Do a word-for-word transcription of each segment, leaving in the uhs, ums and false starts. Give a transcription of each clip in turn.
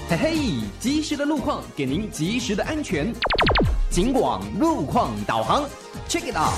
嘿嘿，及时的路况给您及时的安全。警广路况导航 ，check it out。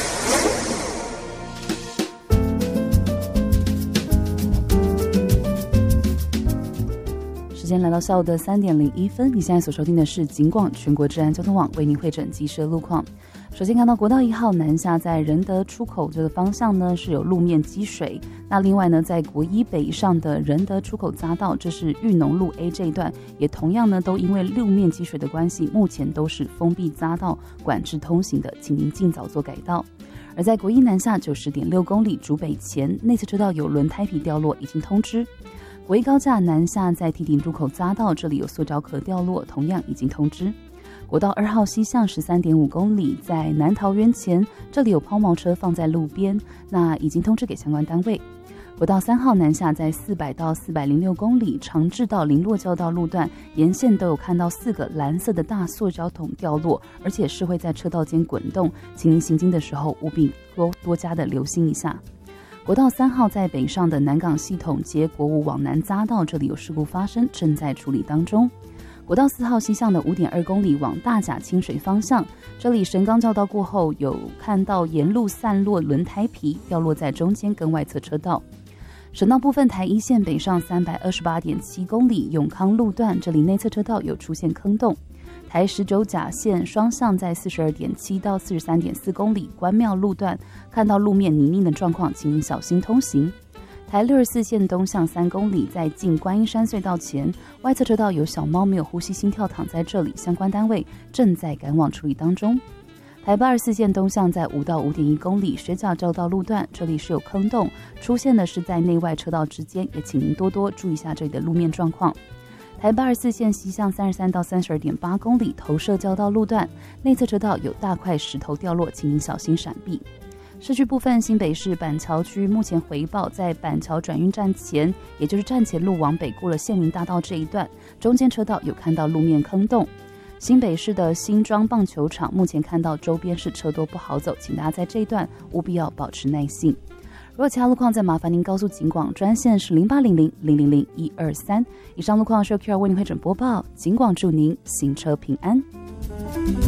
时间来到下午的三点零一分，你现在所收听的是警广全国治安交通网为您汇整及时的路况。首先看到国道一号南下在仁德出口这个方向呢是有路面积水，那另外呢在国一北上的仁德出口匝道，这是裕农路 A 这一段，也同样呢都因为路面积水的关系，目前都是封闭匝道管制通行的，请您尽早做改道。而在国一南下 九十点六公里竹北前，内侧车道有轮胎皮掉落，已经通知。国一高架南下在堤顶入口匝道，这里有塑胶壳掉落，同样已经通知。国道二号西向 十三点五公里，在南桃园前，这里有抛锚车放在路边，那已经通知给相关单位。国道三号南下在四百到四百零六公里，长治到林落交道路段沿线都有看到四个蓝色的大塑胶桶掉落，而且是会在车道间滚动，请您行经的时候务必多多加的留心一下。国道三号在北上的南港系统接国五往南匝道，这里有事故发生，正在处理当中。国道四号西向的 五点二公里往大甲清水方向，这里神冈交道过后有看到沿路散落轮胎皮掉落在中间跟外侧车道。省道部分，台一线北上 三百二十八点七公里永康路段，这里内侧车道有出现坑洞。台十九甲线双向在 四十二点七到四十三点四公里关庙路段，看到路面泥泞的状况，请您小心通行。台六十四线东向三公里，在进观音山隧道前，外侧车道有小猫没有呼吸心跳躺在这里，相关单位正在赶往处理当中。台八十四线东向在五到五点一公里水饺交道路段，这里是有坑洞，出现的是在内外车道之间，也请您多多注意一下这里的路面状况。台八十四线西向三十三到三十二点八公里投射交道路段，内侧车道有大块石头掉落，请您小心闪避。市区部分，新北市板桥区目前回报在板桥转运站前，也就是站前路往北过了县民大道这一段，中间车道有看到路面坑洞。新北市的新庄棒球场目前看到周边是车多不好走，请大家在这一段务必要保持耐性。如果其他路况，再麻烦您告诉警广专线是零八零零零零零一二三。以上路况是由 Q R 为您会诊播报，警广祝您行车平安。